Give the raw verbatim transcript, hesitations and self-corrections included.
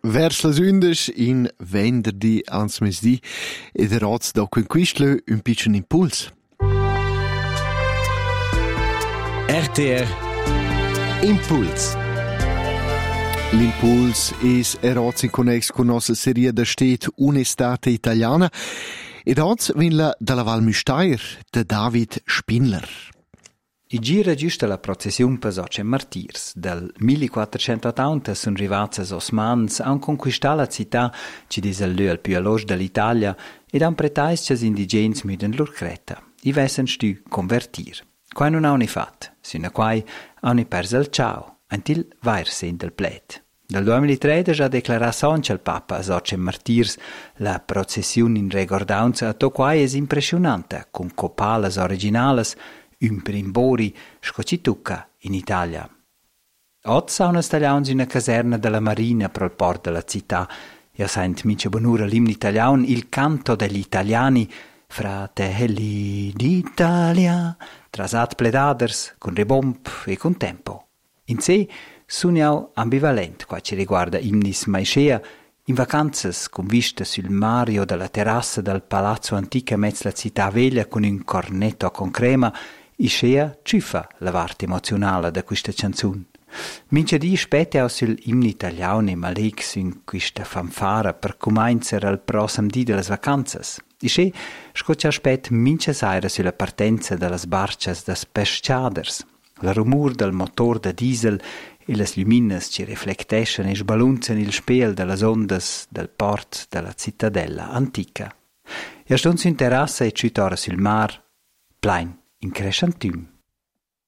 vers las undes in venderdi ans mesdì ed eroz da quinquistle un piccin impuls. R T R Impuls. L'impuls is eroz in connex con nostra serie da stet Un'estate italiana ed oz vin la dalla Val Müstair de David Spindler. I gira giusta la processiun per Soce Martirs. Del millequattrocentottanta sono arrivati os osmans, han conquistato la città, ci dice il al più alloge dell'Italia, ed han pretais che gli indigeni müden lur creta. I vessen stu convertir. Quai non hanno fatto, sino a quai hanno perso il ciao, antil vair sen del plet. Dal duemilatredici ha declarato sonce il Papa a Soce Martirs la processiun in recordanza a to quai es impressionante, con copales originales, un primbori scocitucca in Italia. Oggi sono stagliati in una caserna della Marina pro il porto della città e sent mince bonura l'imno italiano il canto degli italiani Fratelli d'Italia trasat pledaders con rebomb e con tempo. In sé sono ambivalent qua ci riguarda imnis maiscea in vacanzas con vista sul Mario dalla terrassa del palazzo antico a mezzo la città veglia con un cornetto con crema Iscea ciuffa la parte emozionale da questa canzone. Mince di spette au sul imno italiano e malex in questa fanfara per cominciare al prossimo dì delle vacanzas. Iscea scoccia aspet mince saira sulla partenza delle barcias des pesciaders. Il rumor del motor da diesel e le lumines ci riflettescono e sbalunzano il spiel delle ondas del port della cittadella antica. E a stonzo in terrassa e ciutora sul mar, plain in crescentum.